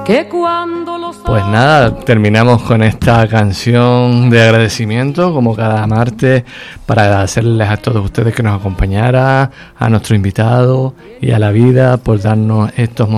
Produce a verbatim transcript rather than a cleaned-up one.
que cuando los... Pues nada, terminamos con esta canción de agradecimiento, como cada martes, para agradecerles a todos ustedes que nos acompañaran, a nuestro invitado y a la vida por darnos estos momentos